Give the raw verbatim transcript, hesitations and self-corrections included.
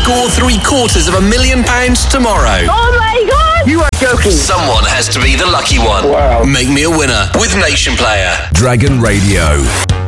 score three quarters of a million pounds tomorrow. Oh my God! You are joking. Someone has to be the lucky one. Wow. Make me a winner with Nation Player. Dragon Radio.